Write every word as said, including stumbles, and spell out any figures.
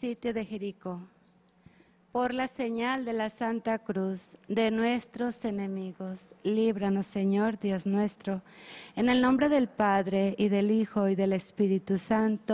sitio de Jericó. Por la señal de la Santa Cruz de nuestros enemigos, líbranos, Señor Dios nuestro, en el nombre del Padre, y del Hijo, y del Espíritu Santo.